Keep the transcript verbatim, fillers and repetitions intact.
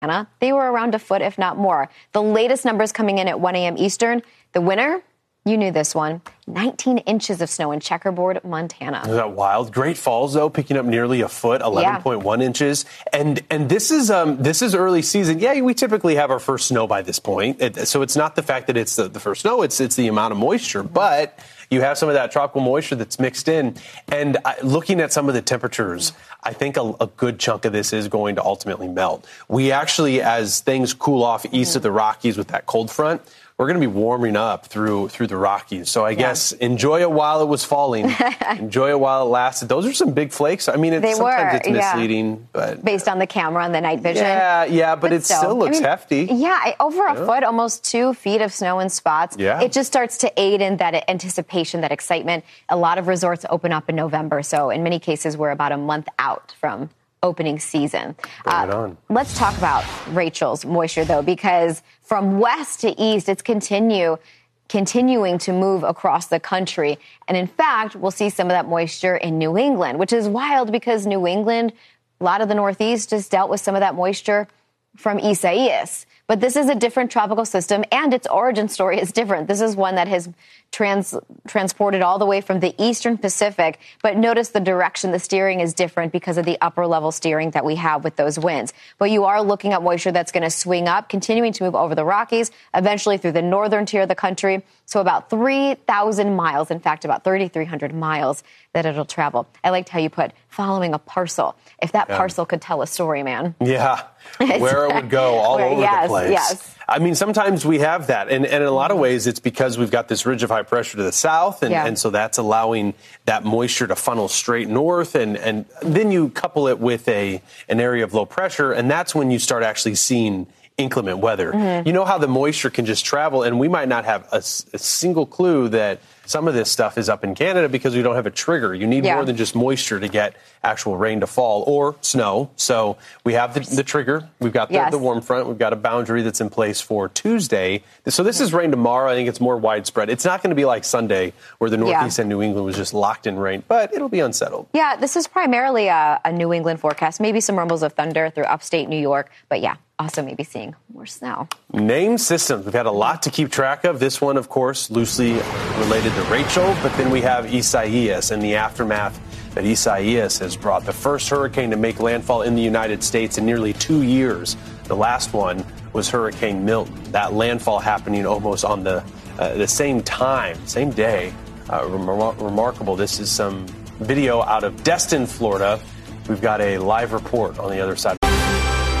Montana, they were around a foot, if not more. The latest numbers coming in at one a.m. Eastern. The winner, you knew this one, nineteen inches of snow in Checkerboard, Montana. Isn't that wild? Great Falls, though, picking up nearly a foot, eleven point one yeah. inches. And and this is um, this is early season. Yeah, we typically have our first snow by this point. It, so it's not the fact that it's the, the first snow, it's it's the amount of moisture. But you have some of that tropical moisture that's mixed in. And uh, looking at some of the temperatures, I think a, a good chunk of this is going to ultimately melt. We actually, as things cool off east mm-hmm. of the Rockies with that cold front, we're going to be warming up through through the Rockies. So I yeah. guess enjoy it while it was falling. Enjoy it while it lasted. Those are some big flakes. I mean, it's, they sometimes were, it's misleading. Yeah. but Based on the camera and the night vision. Yeah, yeah, but, but it still, still looks I mean, hefty. Yeah, over a yeah. foot, almost two feet of snow in spots. Yeah. It just starts to aid in that anticipation, that excitement. A lot of resorts open up in November. So in many cases, we're about a month out from opening season. Bring uh, it on. Let's talk about Rachel's moisture, though, because from west to east, it's continue continuing to move across the country. And in fact, we'll see some of that moisture in New England, which is wild because New England, a lot of the Northeast just dealt with some of that moisture from Isaias. But this is a different tropical system, and its origin story is different. This is one that has trans- transported all the way from the eastern Pacific. But notice the direction, the steering is different because of the upper level steering that we have with those winds. But you are looking at moisture that's going to swing up, continuing to move over the Rockies, eventually through the northern tier of the country. So about three thousand miles, in fact, about thirty-three hundred miles that it'll travel. I liked how you put following a parcel. If that yeah. parcel could tell a story, man. Yeah, where it would go all where, over yes, the place. Yes. I mean, sometimes we have that. And, and in a lot of ways, it's because we've got this ridge of high pressure to the south. And, yeah. and so that's allowing that moisture to funnel straight north. And, and then you couple it with a an area of low pressure. And that's when you start actually seeing inclement weather. Mm-hmm. You know how the moisture can just travel, and we might not have a, a single clue that some of this stuff is up in Canada because we don't have a trigger. You need yeah. more than just moisture to get actual rain to fall or snow. So we have the, the trigger. We've got the, yes. the warm front. We've got a boundary that's in place for Tuesday. So this is rain tomorrow. I think it's more widespread. It's not going to be like Sunday where the Northeast yeah. and New England was just locked in rain, but it'll be unsettled. Yeah, this is primarily a, a New England forecast. Maybe some rumbles of thunder through upstate New York. But yeah, also maybe seeing more snow. Name systems. We've had a lot to keep track of. This one, of course, loosely related to Rachel, but then we have Isaias and the aftermath that Isaias has brought. The first hurricane to make landfall in the United States in nearly two years. The last one was Hurricane Milton. That landfall happening almost on the uh, the same time, same day. Uh, remar- remarkable. This is some video out of Destin, Florida. We've got a live report on the other side.